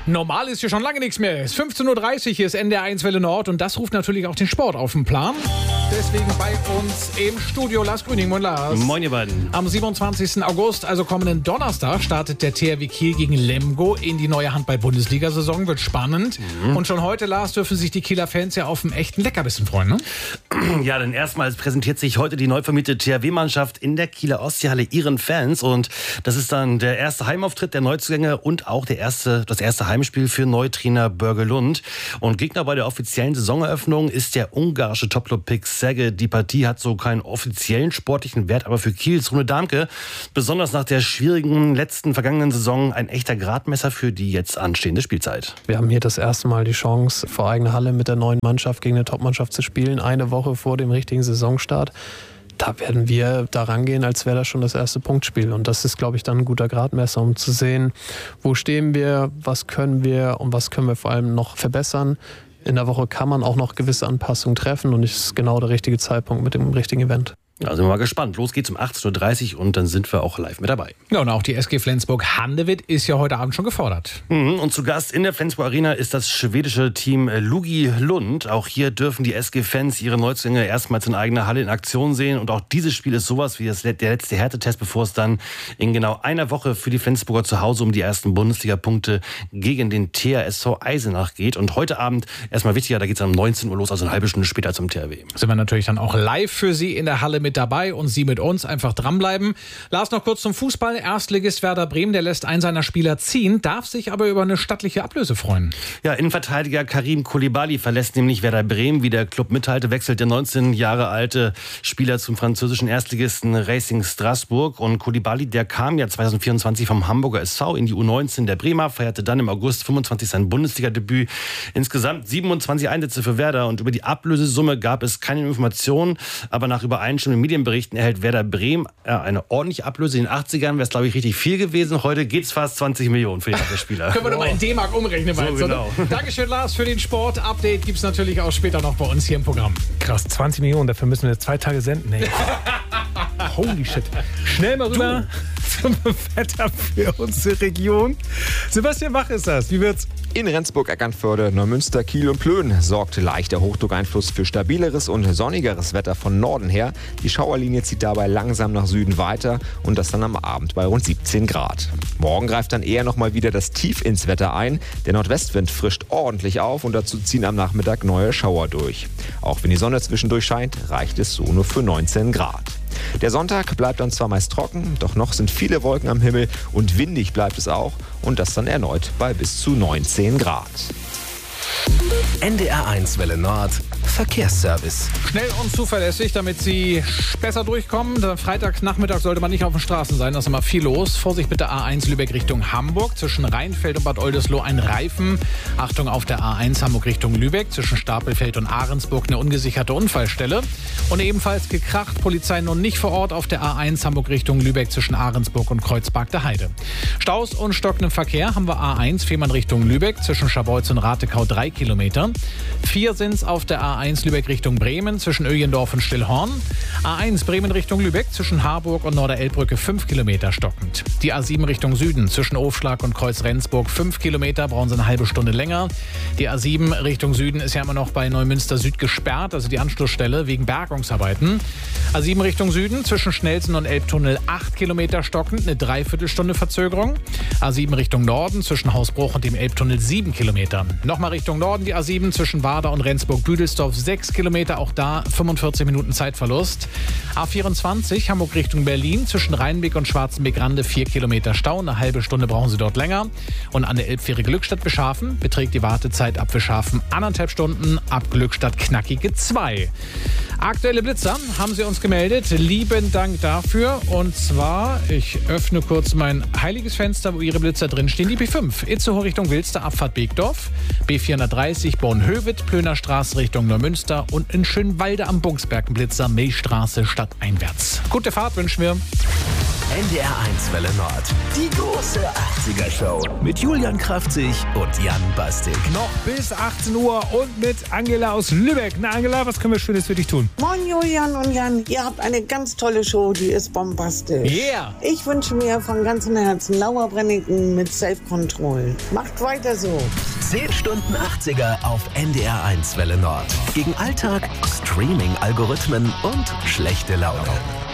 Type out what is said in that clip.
Normal ist hier schon lange nichts mehr. Es ist 15.30 Uhr, hier ist NDR1 Welle Nord und das ruft natürlich auch den Sport auf den Plan. Deswegen bei uns im Studio Lars Grüning. Moin Lars. Moin ihr beiden. Am 27. August, also kommenden Donnerstag, startet der THW Kiel gegen Lemgo in die neue Handball-Bundesliga-Saison. Wird spannend. Und schon heute, Lars, dürfen sich die Kieler Fans ja auf einen echten Leckerbissen freuen, ne? Ja, denn erstmals präsentiert sich heute die neu vermietete THW-Mannschaft in der Kieler Ostseehalle ihren Fans. Und das ist dann der erste Heimauftritt der Neuzugänge und auch das erste Heimspiel für Neutrainer Börge Lund. Und Gegner bei der offiziellen Saisoneröffnung ist der ungarische Topclub PIK Szeged. Die Partie hat so keinen offiziellen sportlichen Wert, aber für Kiels Rune Damke, besonders nach der schwierigen vergangenen Saison, ein echter Gradmesser für die jetzt anstehende Spielzeit. Wir haben hier das erste Mal die Chance, vor eigener Halle mit der neuen Mannschaft gegen eine Topmannschaft zu spielen, eine Woche vor dem richtigen Saisonstart. Da werden wir da rangehen, als wäre das schon das erste Punktspiel. Und das ist, glaube ich, dann ein guter Gradmesser, um zu sehen, wo stehen wir, was können wir und was können wir vor allem noch verbessern. In der Woche kann man auch noch gewisse Anpassungen treffen und es ist genau der richtige Zeitpunkt mit dem richtigen Event. Ja, sind wir mal gespannt. Los geht's um 18.30 Uhr und dann sind wir auch live mit dabei. Ja, und auch die SG Flensburg-Handewitt ist ja heute Abend schon gefordert. Und zu Gast in der Flensburg Arena ist das schwedische Team Lugi Lund. Auch hier dürfen die SG-Fans ihre Neuzugänge erstmals in eigener Halle in Aktion sehen. Und auch dieses Spiel ist sowas wie der letzte Härtetest, bevor es dann in genau einer Woche für die Flensburger zu Hause um die ersten Bundesliga-Punkte gegen den THSV Eisenach geht. Und heute Abend, erstmal wichtiger, da geht's dann um 19 Uhr los, also eine halbe Stunde später zum THW. Sind wir natürlich dann auch live für Sie in der Halle mit dabei und Sie mit uns. Einfach dranbleiben. Lars, noch kurz zum Fußball. Erstligist Werder Bremen, der lässt einen seiner Spieler ziehen, darf sich aber über eine stattliche Ablöse freuen. Ja, Innenverteidiger Karim Koulibaly verlässt nämlich Werder Bremen. Wie der Club mitteilte, wechselt der 19 Jahre alte Spieler zum französischen Erstligisten Racing Strasbourg. Und Koulibaly, der kam ja 2024 vom Hamburger SV in die U19 der Bremer, feierte dann im August 25 sein Bundesliga-Debüt. Insgesamt 27 Einsätze für Werder und über die Ablösesumme gab es keine Informationen. Aber nach übereinstimmenden Medienberichten erhält Werder Bremen eine ordentliche Ablöse. In den 80ern wäre es, glaube ich, richtig viel gewesen. Heute geht es fast 20 Millionen für den Spieler. Können wir doch mal in D-Mark umrechnen. So genau. Dankeschön, Lars, für den Sport-Update. Gibt es natürlich auch später noch bei uns hier im Programm. Krass, 20 Millionen, dafür müssen wir 2 Tage senden. Ey. Holy shit. Schnell mal rüber zum Wetter für unsere Region. Sebastian Bach ist das. Wie wird's? In Rendsburg, Eckernförde, Neumünster, Kiel und Plön sorgt leichter Hochdruckeinfluss für stabileres und sonnigeres Wetter von Norden her. Die Schauerlinie zieht dabei langsam nach Süden weiter und das dann am Abend bei rund 17 Grad. Morgen greift dann eher nochmal wieder das Tief ins Wetter ein. Der Nordwestwind frischt ordentlich auf und dazu ziehen am Nachmittag neue Schauer durch. Auch wenn die Sonne zwischendurch scheint, reicht es so nur für 19 Grad. Der Sonntag bleibt dann zwar meist trocken, doch noch sind viele Wolken am Himmel und windig bleibt es auch und das dann erneut bei bis zu 19 Grad. NDR1 Welle Nord Verkehrsservice. Schnell und zuverlässig, damit Sie besser durchkommen. Freitagnachmittag sollte man nicht auf den Straßen sein, da ist immer viel los. Vorsicht bitte A1 Lübeck Richtung Hamburg. Zwischen Rheinfeld und Bad Oldesloe ein Reifen. Achtung auf der A1 Hamburg Richtung Lübeck. Zwischen Stapelfeld und Ahrensburg eine ungesicherte Unfallstelle. Und ebenfalls gekracht, Polizei nun nicht vor Ort auf der A1 Hamburg Richtung Lübeck zwischen Ahrensburg und Kreuzberg der Heide. Staus und stockenden Verkehr haben wir A1 Fehmarn Richtung Lübeck. Zwischen Scharbeutz und Ratekau 3 Kilometer. 4 sind es auf der A1 Lübeck Richtung Bremen zwischen Öjendorf und Stillhorn. A1 Bremen Richtung Lübeck zwischen Harburg und Norderelbbrücke 5 Kilometer stockend. Die A7 Richtung Süden zwischen Ofschlag und Kreuz Rendsburg 5 Kilometer, brauchen Sie eine halbe Stunde länger. Die A7 Richtung Süden ist ja immer noch bei Neumünster Süd gesperrt, also die Anschlussstelle wegen Bergungsarbeiten. A7 Richtung Süden zwischen Schnelsen und Elbtunnel 8 Kilometer stockend, eine Dreiviertelstunde Verzögerung. A7 Richtung Norden zwischen Hausbruch und dem Elbtunnel 7 Kilometer. Nochmal Richtung Norden die A7 zwischen Warder und Rendsburg-Büdelsdorf 6 Kilometer, auch da 45 Minuten Zeitverlust. A24 Hamburg Richtung Berlin zwischen Rheinbeck und Schwarzenbeck-Rande 4 Kilometer Stau, eine halbe Stunde brauchen Sie dort länger. Und an der Elbfähre Glückstadt-Beschafen beträgt die Wartezeit ab Beschafen 1,5 Stunden, ab Glückstadt knackige 2. Aktuelle Blitzer haben Sie uns gemeldet. Lieben Dank dafür. Und zwar, ich öffne kurz mein heiliges Fenster, wo Ihre Blitzer drinstehen. Die B5, Itzehoe Richtung Wilster, Abfahrt Beekdorf. B430 Born-Hövet, Plöner Straße Richtung Neumünster. Und in Schönwalde am Bungsberg ein Blitzer, Milchstraße stadteinwärts. Gute Fahrt wünschen wir. NDR1 Welle Nord. Die große 80er Show mit Julian Kraftzig und Jan Bastik. Noch bis 18 Uhr und mit Angela aus Lübeck. Na Angela, was können wir Schönes für dich tun? Moin Julian und Jan, ihr habt eine ganz tolle Show, die ist bombastisch. Yeah! Ich wünsche mir von ganzem Herzen Laura Brennington mit Self-Control. Macht weiter so. 10 Stunden 80er auf NDR1 Welle Nord. Gegen Alltag, Streaming-Algorithmen und schlechte Laune.